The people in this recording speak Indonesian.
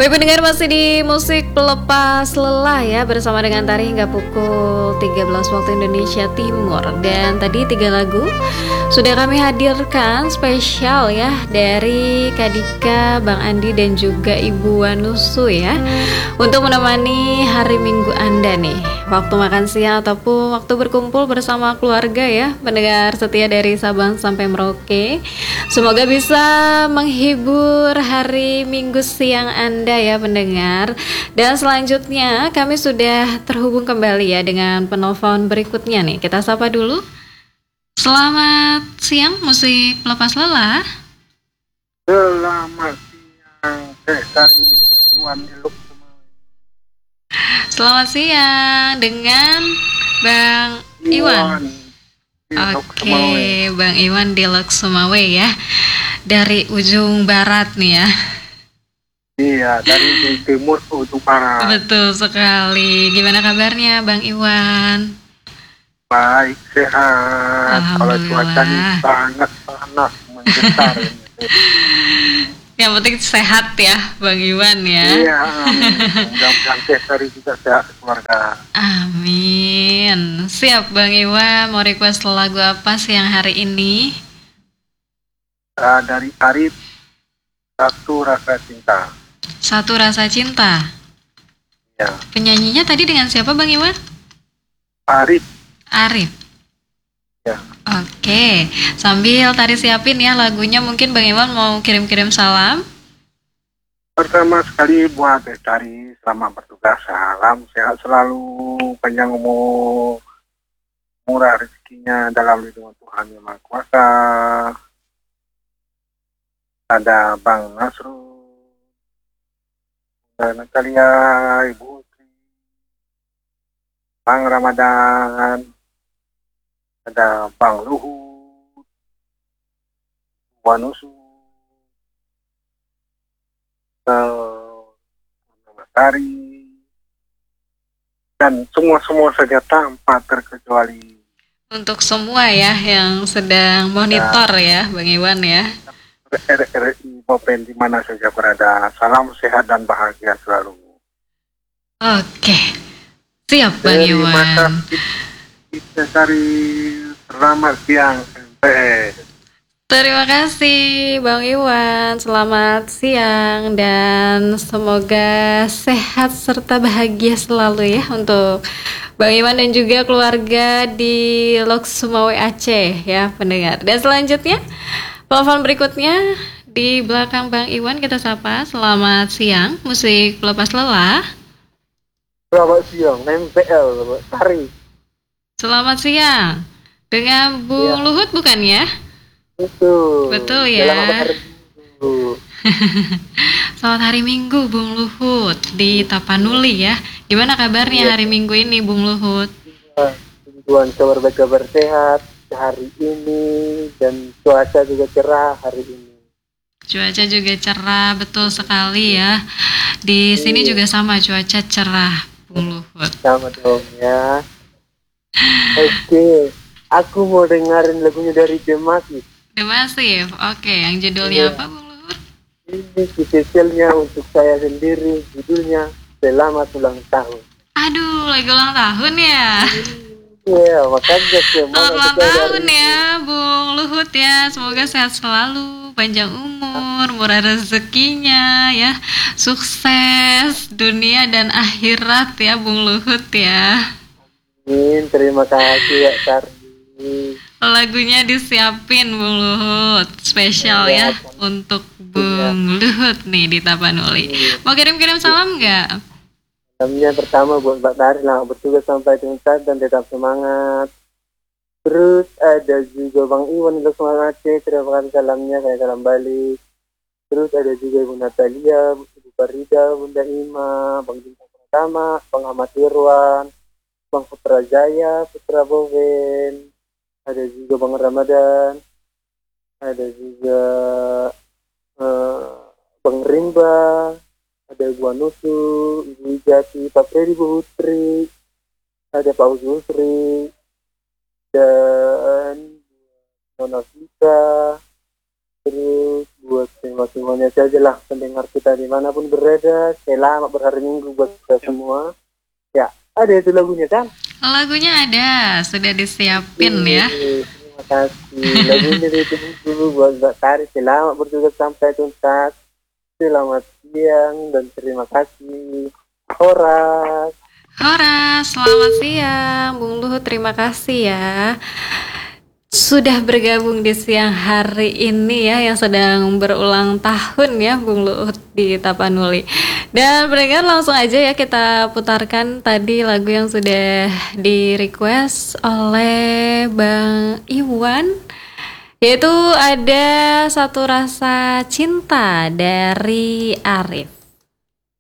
Baik pendengar, masih di musik pelepas lelah ya, bersama dengan Tari hingga pukul 13 waktu Indonesia Timur. Dan tadi 3 lagu sudah kami hadirkan spesial ya, dari Kadika, Bang Andi dan juga Ibu Wanusu ya, untuk menemani hari Minggu Anda nih, waktu makan siang ataupun waktu berkumpul bersama keluarga ya, pendengar setia dari Sabang sampai Merauke. Semoga bisa menghibur hari Minggu siang Anda ya pendengar. Dan selanjutnya kami sudah terhubung kembali ya dengan penelpon berikutnya nih. Kita sapa dulu. Selamat siang musik pelepas lelah. Selamat siang, Teh Tari Iwan Eluk. Selamat siang dengan Bang Iwan. Oke, Bang Iwan di Lok Sumawe ya, dari ujung barat nih ya. Iya, dari ujung timur ke ujung barat. Betul sekali. Gimana kabarnya Bang Iwan? Baik, sehat. Kalau cuacanya sangat panas, mencetar. Yang penting sehat ya Bang Iwan ya. Iya, mudah-mudahan Teh Tari juga sehat keluarga. Amin. Siap Bang Iwan, mau request lagu apa siang hari ini? Dari Arif, Satu Rasa Cinta. Satu Rasa Cinta. Ya. Penyanyinya tadi dengan siapa Bang Iwan? Arif. Ya. Oke, sambil Tari siapin ya lagunya, mungkin Bang Iwan mau kirim-kirim salam. Pertama sekali buat Teh Tari, selamat bertugas, salam sehat selalu, panjang umur, murah rezekinya dalam lindungan Tuhan Yang Maha Kuasa. Ada Bang Nasrul, dan Natalia, Ibu Utri, Bang Ramadan, ada Bang Luhut, Wanusu, Tari, dan semua saja tanpa terkecuali. Untuk semua ya yang sedang monitor ya Bang Iwan ya. RRI Bopen di mana saja berada, salam sehat dan bahagia selalu. Oke, siap Bang Iwan. Kita cari selamat siang MPS. Terima kasih Bang Iwan, selamat siang dan semoga sehat serta bahagia selalu ya untuk Bang Iwan dan juga keluarga di Lok Sumawe Aceh ya pendengar. Dan selanjutnya telepon berikutnya di belakang Bang Iwan kita sapa. Selamat siang musik pelepas lelah. Selamat siang MPL Tari. Selamat siang dengan Bung Luhut bukan ya? Betul ya. Selamat hari Minggu Bung Luhut di Tapanuli ya. Gimana kabarnya hari Minggu ini Bung Luhut? Tuhan kabar sehat hari ini dan cuaca juga cerah hari ini. Cuaca juga cerah, betul sekali ya. Di sini juga sama, cuaca cerah Bung Luhut. Sama dong ya. Oke, aku mau dengerin lagunya dari The Massive. The Massive, oke. Yang judulnya apa Bung Luhut? Ini spesialnya untuk saya sendiri, judulnya Selamat Ulang Tahun. Aduh, lagi ulang tahun ya. Iya, makanya selamat ulang tahun ya Bung Luhut ya. Semoga sehat selalu, panjang umur, murah rezekinya ya, sukses dunia dan akhirat ya Bung Luhut ya. Terima kasih ya Tardi. Lagunya disiapin Bung Luhut spesial ya untuk Bung Luhut nih di Tapanuli. Mau kirim-kirim salam nggak? Salamnya pertama buat Mbak Tari, selamat bertugas sampai tuntas dan tetap semangat. Terus ada juga Bang Iwan untuk semangat Aceh, terima kasih salamnya, saya salam balik. Terus ada juga Ibu Natalia, Ibu Farida, Bunda Ima, Bang Bintang Pertama, Bang Ahmad Irwan, Bang Putra Jaya, Putra Bowen, ada juga Bang Ramadan, ada juga Bang Rimba, ada Ibu Anusu, Ibu Jati, Pak Freddy, Bu Putri, ada Pak Uzusri, dan Nona Vita, Terus buat semuanya saja lah pendengar kita dimanapun berada, selamat berhari Minggu buat kita semua. Ya, ada itu lagunya kan? Lagunya ada, sudah disiapin ya. Terima kasih. Lagunya itu dulu buat Mbak Tari. Selamat bertugas sampai tuntas. Selamat siang dan terima kasih. Horas. Horas, selamat siang Bung Luhut, terima kasih ya sudah bergabung di siang hari ini ya, yang sedang berulang tahun ya Bung Luhut di Tapanuli. Dan pendengar, langsung aja ya kita putarkan tadi lagu yang sudah di request oleh Bang Iwan, yaitu ada Satu Rasa Cinta dari Arif.